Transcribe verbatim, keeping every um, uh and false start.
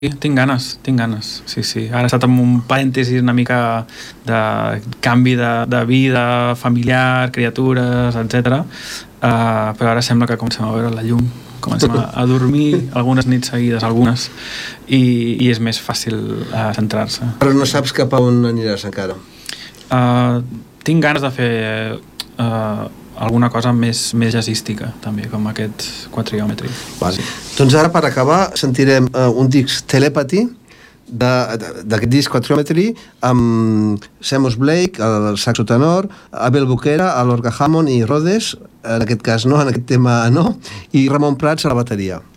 tinc ganes, tinc ganes, sí, sí. Ara he estat amb un parèntesi una mica de canvi de, de vida familiar, criatures, etcètera. Uh, però ara sembla que comencem a veure la llum, comencem a, a dormir algunes nits seguides, algunes, i, i és més fàcil uh, centrar-se. Però no saps cap a on aniràs encara? Uh, tinc ganes de fer uh, alguna cosa més, més jazzística, també, com aquest quadriòmetri. Vale. Doncs ara, per acabar, sentirem uh, un disc Telepathy, d'aquest disc quadriòmetri, amb Seamus Blake, el saxo tenor, Abel Boquera, l'orgue Hammond i Rhodes, en aquest cas no, en aquest tema no, i Ramon Prats a la bateria.